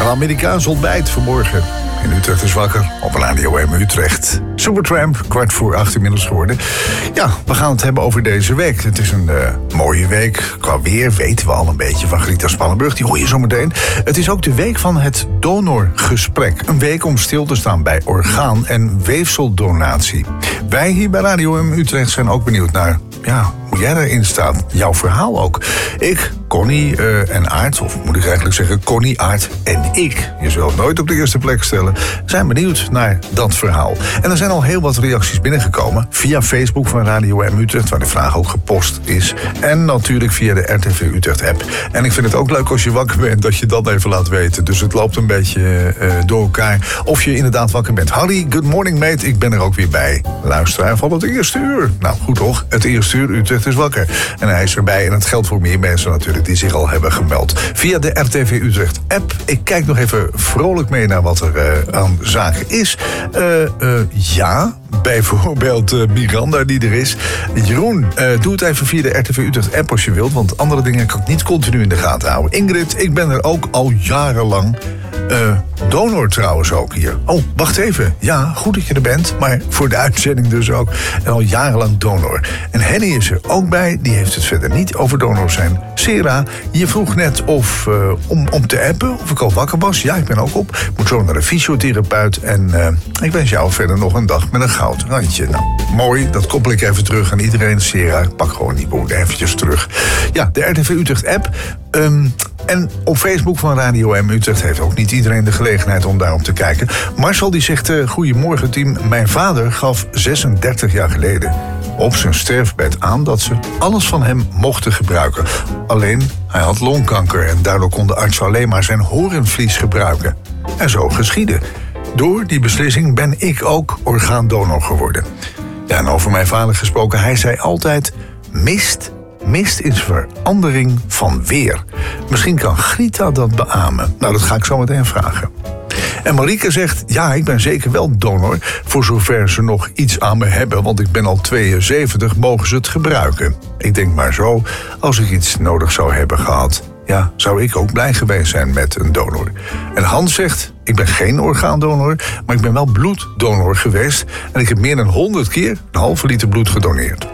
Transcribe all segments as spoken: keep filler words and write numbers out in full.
Een Amerikaans ontbijt vanmorgen. In Utrecht is wakker op Radio M Utrecht. Supertramp, kwart voor acht inmiddels geworden. Ja, we gaan het hebben over deze week. Het is een uh, mooie week. Qua weer weten we al een beetje van Grita Spannenburg. Die hoor je zo meteen. Het is ook de week van het donorgesprek. Een week om stil te staan bij orgaan- en weefseldonatie. Wij hier bij Radio M Utrecht zijn ook benieuwd naar... ja, hoe jij erin staat. Jouw verhaal ook. Ik, Connie uh, en Aart, of moet ik eigenlijk zeggen Connie, Aart en ik, je zult nooit op de eerste plek stellen, zijn benieuwd naar dat verhaal. En er zijn al heel wat reacties binnengekomen via Facebook van Radio M Utrecht, waar de vraag ook gepost is. En natuurlijk via de R T V Utrecht app. En ik vind het ook leuk als je wakker bent, dat je dat even laat weten. Dus het loopt een beetje uh, door elkaar. Of je inderdaad wakker bent. Harry, good morning mate, ik ben er ook weer bij. Luisteraar van het eerste uur. Nou, goed toch? Het eerste uur, Utrecht is wakker. En hij is erbij en het geldt voor meer mensen natuurlijk die zich al hebben gemeld. Via de R T V Utrecht app. Ik kijk nog even vrolijk mee naar wat er uh, aan zaken is. Uh, uh, ja, bijvoorbeeld uh, Miranda die er is. Jeroen, uh, doe het even via de R T V Utrecht app als je wilt, want andere dingen kan ik niet continu in de gaten houden. Ingrid, ik ben er ook al jarenlang. Uh, donor trouwens ook hier. Oh, wacht even. Ja, goed dat je er bent, maar voor de uitzending dus ook. En al jarenlang donor. En Henny is er ook bij, die heeft het verder niet over donor zijn. Sera, je vroeg net of uh, om, om te appen, of ik al wakker was. Ja, ik ben ook op. Ik moet zo naar de fysiotherapeut. En uh, ik wens jou verder nog een dag met een goud randje. Nou, mooi, dat koppel ik even terug aan iedereen. Sera, ik pak gewoon die woorden eventjes terug. Ja, de R T V Utrecht app. Um, En op Facebook van Radio M Utrecht heeft ook niet iedereen de gelegenheid om daarop te kijken. Marcel die zegt, uh, goedemorgen team. Mijn vader gaf zesendertig jaar geleden op zijn sterfbed aan dat ze alles van hem mochten gebruiken. Alleen, hij had longkanker en daardoor kon de arts alleen maar zijn horenvlies gebruiken. En zo geschiedde. Door die beslissing ben ik ook orgaandonor geworden. Ja, en over mijn vader gesproken, hij zei altijd, mist... Mist is verandering van weer. Misschien kan Grita dat beamen. Nou, dat ga ik zo meteen vragen. En Marieke zegt, ja, ik ben zeker wel donor. Voor zover ze nog iets aan me hebben, want ik ben al tweeënzeventig, mogen ze het gebruiken. Ik denk maar zo, als ik iets nodig zou hebben gehad, ja, zou ik ook blij geweest zijn met een donor. En Hans zegt, ik ben geen orgaandonor, maar ik ben wel bloeddonor geweest. En ik heb meer dan honderd keer een halve liter bloed gedoneerd.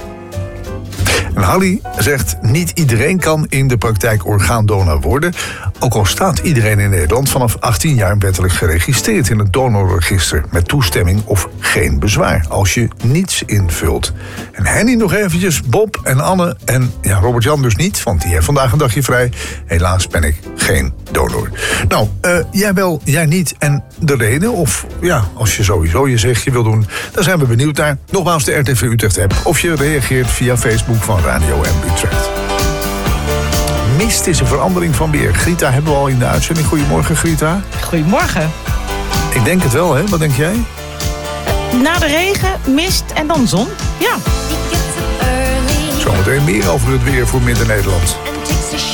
En Hallie zegt, niet iedereen kan in de praktijk orgaandonor worden. Ook al staat iedereen in Nederland vanaf achttien jaar wettelijk geregistreerd in het donorregister. Met toestemming of geen bezwaar, als je niets invult. En Henny nog eventjes, Bob en Anne en ja, Robert-Jan dus niet, want die heeft vandaag een dagje vrij. Helaas ben ik geen donor. Nou, uh, jij wel, jij niet. En de reden, of ja, als je sowieso je zegje wil doen, dan zijn we benieuwd naar. Nogmaals de R T V Utrecht app. Of je reageert via Facebook van Radio M Utrecht. Mist is een verandering van weer. Grita hebben we al in de uitzending. Goedemorgen, Grita. Goedemorgen. Ik denk het wel, hè? Wat denk jij? Na de regen, mist en dan zon. Ja. Zometeen meer over het weer voor Midden-Nederland.